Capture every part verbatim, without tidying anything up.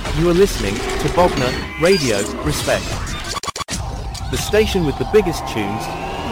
You are listening to Bogner Radio Respect. The station with the biggest tunes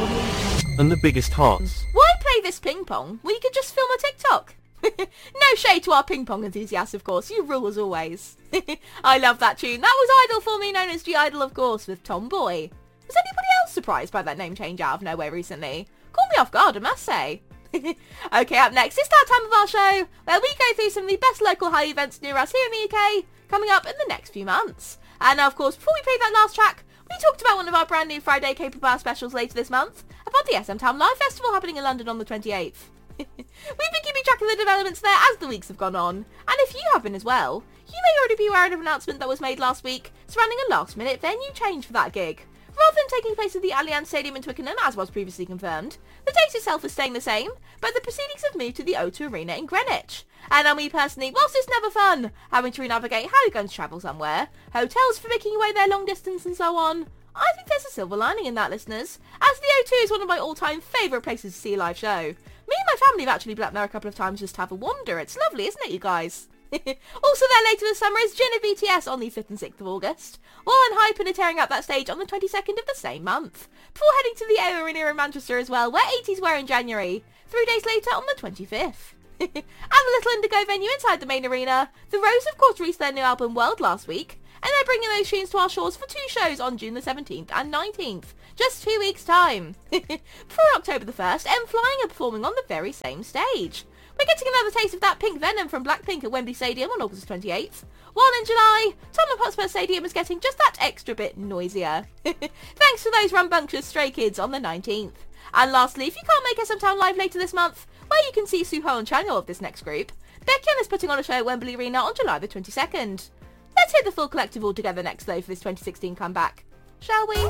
and the biggest hearts. Why play this ping pong? We could just film a TikTok. No shade to our ping pong enthusiasts, of course. You rule as always. I love that tune. That was Idol, formerly known as G-Idol, of course, with Tomboy. Was anybody else surprised by that name change out of nowhere recently? Caught me off guard, I must say. Okay, up next, it's that time of our show where we go through some of the best local high events near us here in the U K coming up in the next few months. And now, of course, before we play that last track, we talked about one of our brand new Friday Caper Bar specials later this month about the S M Town Live Festival happening in London on the twenty-eighth. We've been keeping track of the developments there as the weeks have gone on, and if you have been as well, you may already be aware of an announcement that was made last week surrounding a last minute venue change for that gig. Rather than taking place at the Allianz Stadium in Twickenham, as was previously confirmed, the date itself is staying the same, but the proceedings have moved to the O two Arena in Greenwich. And on me personally, whilst it's never fun having to re-navigate how you're going to travel somewhere, hotels for making your way there long distance and so on, I think there's a silver lining in that, listeners, as the O two is one of my all-time favourite places to see a live show. Me and my family have actually been up there a couple of times just to have a wander. It's lovely, isn't it, you guys? Also there later this summer is Gin of B T S on the fifth and sixth of August, while Hype and are tearing up that stage on the twenty-second of the same month, before heading to the A O Arena in Manchester as well, where eighties were in January, three days later on the twenty-fifth. At the Little Indigo venue inside the main arena, The Rose of course released their new album World last week, and they're bringing those tunes to our shores for two shows on June the seventeenth and nineteenth, just two weeks time. Before October the first, M Flying are performing on the very same stage. We're getting another taste of that Pink Venom from Blackpink at Wembley Stadium on August twenty-eighth, while in July, Tottenham Hotspur Stadium is getting just that extra bit noisier. Thanks to those rambunctious Stray Kids on the nineteenth. And lastly, if you can't make S M Town Live later this month, where you can see Suho and Chanyeol of this next group, Baekhyun is putting on a show at Wembley Arena on July the twenty-second. Let's hear the full collective all together next though for this twenty sixteen comeback, shall we?